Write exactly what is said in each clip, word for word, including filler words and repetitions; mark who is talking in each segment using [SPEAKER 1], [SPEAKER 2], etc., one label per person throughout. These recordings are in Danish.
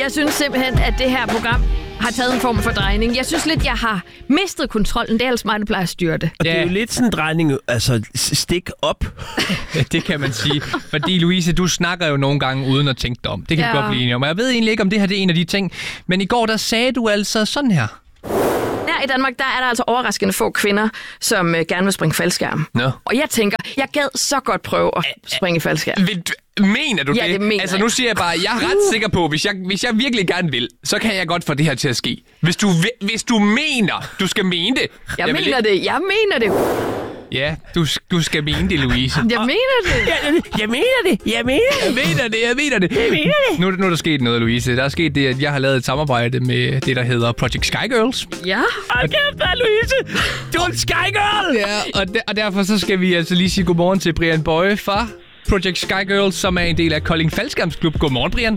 [SPEAKER 1] Jeg synes simpelthen, at det her program har taget en form for drejning. Jeg synes lidt, jeg har mistet kontrollen. Det er ellers mig, der plejer at styre det.
[SPEAKER 2] Og det er jo lidt sådan en drejning, altså stik op.
[SPEAKER 3] Det kan man sige. Fordi Louise, du snakker jo nogle gange uden at tænke dig om. Det kan ja. vi godt blive enige om. Og jeg ved egentlig ikke, om det her det er en af de ting. Men i går, der sagde du altså sådan her.
[SPEAKER 1] Her i Danmark, der er der altså overraskende få kvinder, som øh, gerne vil springe faldskærm.
[SPEAKER 3] Nå.
[SPEAKER 1] Og jeg tænker, jeg gad så godt prøve at springe faldskærm.
[SPEAKER 3] Vil du, mener du
[SPEAKER 1] ja,
[SPEAKER 3] det?
[SPEAKER 1] det mener
[SPEAKER 3] altså nu siger jeg bare, jeg er ret sikker på, hvis jeg, hvis jeg virkelig gerne vil, så kan jeg godt få det her til at ske. Hvis du, hvis du mener, du skal mene det.
[SPEAKER 1] Jeg,
[SPEAKER 3] jeg
[SPEAKER 1] mener
[SPEAKER 3] vil...
[SPEAKER 1] det, jeg mener det.
[SPEAKER 3] Ja, du, du skal mene det, Louise.
[SPEAKER 1] Jeg mener det.
[SPEAKER 2] Jeg, jeg mener det. Jeg mener det.
[SPEAKER 3] Jeg mener det, jeg mener det.
[SPEAKER 2] Jeg mener det.
[SPEAKER 3] Nu, nu er der sket noget, Louise. Der er sket det, at jeg har lavet et samarbejde med det, der hedder Project Sky Girls.
[SPEAKER 1] Ja.
[SPEAKER 2] Hold kæft da, Louise. Du er en Sky Girl.
[SPEAKER 3] Ja, og, der, og derfor så skal vi altså lige sige godmorgen til Brian Boye fra Project Sky Girls, som er en del af Kolding Faldskærmsklub. Godmorgen, Brian.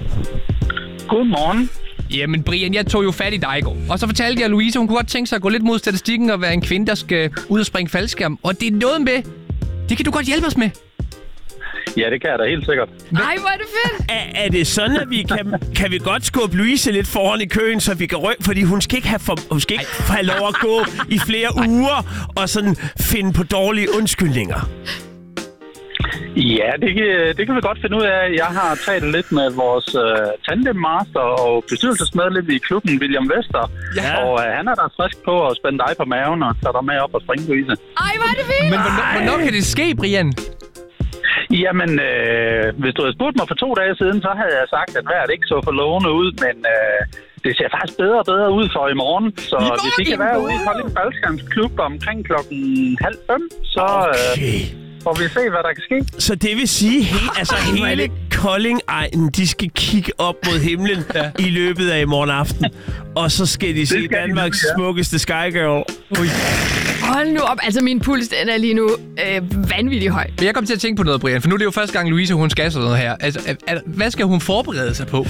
[SPEAKER 4] Godmorgen.
[SPEAKER 3] Jamen, Brian, jeg tog jo fat i dig i går. Og så fortalte jeg, at Louise, hun kunne godt tænke sig at gå lidt mod statistikken og være en kvinde, der skal ud og springe faldskærm. Og det er noget med... Det kan du godt hjælpe os med.
[SPEAKER 4] Ja, det kan jeg da helt sikkert.
[SPEAKER 1] Ej, hvor er det fedt.
[SPEAKER 2] Er, er det sådan, at vi kan, kan vi godt skubbe Louise lidt foran i køen, så vi kan rykke? Fordi hun skal ikke have, for, hun skal ikke have lov at gå i flere uger og sådan finde på dårlige undskyldninger.
[SPEAKER 4] Ja, det kan, det kan vi godt finde ud af. Jeg har talt lidt med vores uh, tandemmaster og bestyrelsesmedlem i klubben, William Vester. Ja. Og uh, han er da frisk på at spænde dig på maven og tage dig med op og springe, Louise.
[SPEAKER 1] Ej, hvor er det fedt.
[SPEAKER 3] Men hvornår, hvornår kan det ske, Brian?
[SPEAKER 4] Jamen, øh, hvis du havde spurgt mig for to dage siden, så havde jeg sagt, at vejret ikke så for lovende ud, men øh, det ser faktisk bedre og bedre ud for i morgen. Så I hvis I kan være ude i Kolding Faldskærmsklub omkring klokken halv fem, så...
[SPEAKER 2] Okay.
[SPEAKER 4] Øh, får vi se, hvad der kan ske.
[SPEAKER 2] Så det vil sige, he, altså hele Kolding-egnen, de skal kigge op mod himlen ja. i løbet af i morgen aften. Og så skal de se Danmarks de, ja. smukkeste Sky Girl. Ui.
[SPEAKER 1] Hold nu op. Altså, min puls den er lige nu øh, vanvittigt høj.
[SPEAKER 3] Men jeg kom til at tænke på noget, Brian, for nu er det jo første gang, Louise, hun skal sådan noget her. Altså, er, er, hvad skal hun forberede sig på?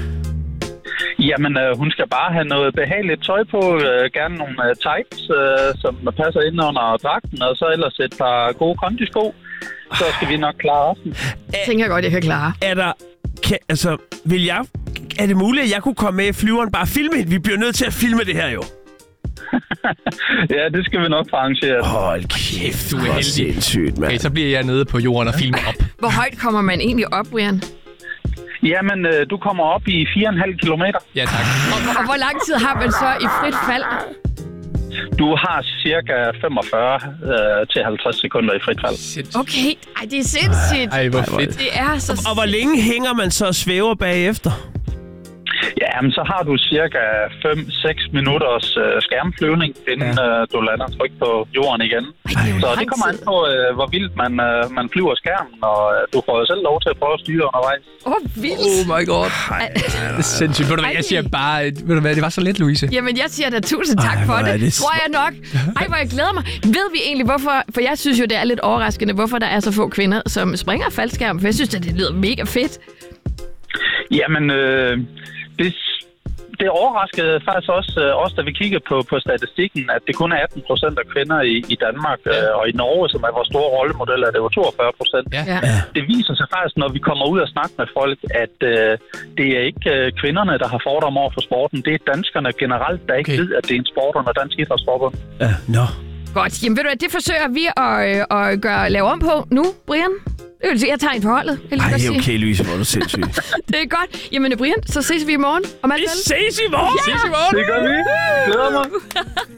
[SPEAKER 4] Jamen, øh, hun skal bare have noget behageligt tøj på. Øh, gerne nogle øh, tights, øh, som passer ind under dragten, og så ellers et par gode kondisko. Så skal vi nok klare resten.
[SPEAKER 1] Jeg tænker godt, jeg kan klare.
[SPEAKER 2] Er der... Kan, altså, vil jeg... Er det muligt, at jeg kunne komme med i flyveren bare filme? Vi bliver nødt til at filme det her, jo.
[SPEAKER 4] Ja, det skal vi nok få arrangeret.
[SPEAKER 2] Hold kæft,
[SPEAKER 3] du er heldig.
[SPEAKER 2] Sindssygt, mand.
[SPEAKER 3] Okay, så bliver jeg nede på jorden og filmer op.
[SPEAKER 1] Hvor højt kommer man egentlig op, Brian?
[SPEAKER 4] Jamen, øh, du kommer op i fire komma fem kilometer.
[SPEAKER 3] Ja, tak.
[SPEAKER 1] Og, og hvor lang tid har man så i frit fald?
[SPEAKER 4] Du har cirka femogfyrre til halvtreds sekunder i frit fald.
[SPEAKER 1] Okay, ej, det er sindssygt.
[SPEAKER 3] Ej, hvor fedt.
[SPEAKER 1] Det er så...
[SPEAKER 2] Og, og hvor længe hænger man så og svæver bagefter?
[SPEAKER 4] Ja, men så har du cirka fem til seks minutters øh, skærmflyvning, inden ja. øh, du lander tryk på jorden igen. Ej, det så det kommer an på, øh, hvor vildt man, øh, man flyver skærmen, og øh, du får jo selv lov til at prøve at styre undervejs.
[SPEAKER 1] Åh, oh, vildt.
[SPEAKER 3] Oh my god. Ej, det er sindssygt. Ved du hvad, jeg siger bare, ved du hvad, det var så let, Louise.
[SPEAKER 1] Jamen, jeg siger da tusind tak Ej, for det. det. Tror jeg nok. Ej, hvor jeg glæder mig. Ved vi egentlig, hvorfor... For jeg synes jo, det er lidt overraskende, hvorfor der er så få kvinder, som springer faldskærm. For jeg synes, at det lyder mega fedt.
[SPEAKER 4] Jamen, øh, det... Det overraskede faktisk også øh, os, da vi kiggede på, på statistikken, at det kun er atten procent af kvinder i, i Danmark, ja. øh, og i Norge, som er vores store rollemodel, er det jo toogfyrre procent. Ja. Ja. Det viser sig faktisk, når vi kommer ud og snakker med folk, at øh, det er ikke øh, kvinderne, der har fordomme over for sporten. Det er danskerne generelt, der ikke okay. ved, at det er en sport under Dansk Idrætsforbund.
[SPEAKER 2] Ja, nå.
[SPEAKER 1] Godt. Jamen ved du hvad, det forsøger vi at, øh, at gøre, lave om på nu, Brian. Jeg tager en forholdet.
[SPEAKER 2] Ej, okay, Louise, hvor er du sindssyg.
[SPEAKER 1] Det er godt. Jamen, Brian, så ses vi i morgen.
[SPEAKER 2] Vi ses i morgen!
[SPEAKER 1] Ja!
[SPEAKER 3] Vi ses i morgen!
[SPEAKER 4] Det gør vi. Glæder mig.